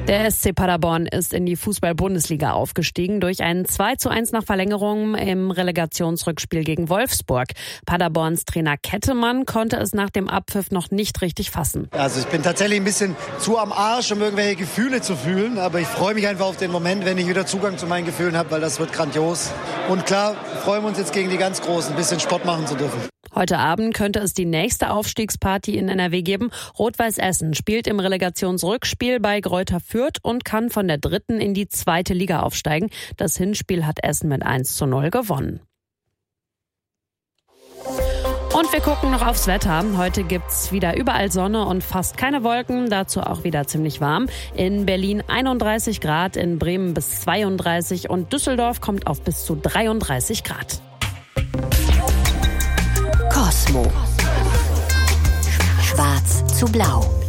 Der SC Paderborn ist in die Fußball-Bundesliga aufgestiegen durch ein 2:1 nach Verlängerung im Relegationsrückspiel gegen Wolfsburg. Paderborns Trainer Kettemann konnte es nach dem Abpfiff noch nicht richtig fassen. Also ich bin tatsächlich ein bisschen zu am Arsch, um irgendwelche Gefühle zu fühlen. Aber ich freue mich einfach auf den Moment, wenn ich wieder Zugang zu meinen Gefühlen habe, weil das wird grandios. Und klar, freuen wir uns jetzt gegen die ganz Großen, ein bisschen Sport machen zu dürfen. Heute Abend könnte es die nächste Aufstiegsparty in NRW geben. Rot-Weiß Essen spielt im Relegationsrückspiel bei Greuther Fürth und kann von der 3. in die 2. Liga aufsteigen. Das Hinspiel hat Essen mit 1:0 gewonnen. Und wir gucken noch aufs Wetter. Heute gibt's wieder überall Sonne und fast keine Wolken. Dazu auch wieder ziemlich warm. In Berlin 31 Grad, in Bremen bis 32 und Düsseldorf kommt auf bis zu 33 Grad. Cosmo. Schwarz zu blau.